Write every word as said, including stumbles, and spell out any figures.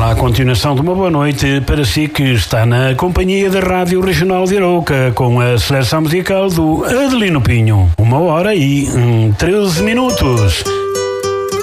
A continuação de uma boa noite para si que está na companhia da Rádio Regional de Arouca com a seleção musical do Adelino Pinho. Uma hora e hum, treze minutos.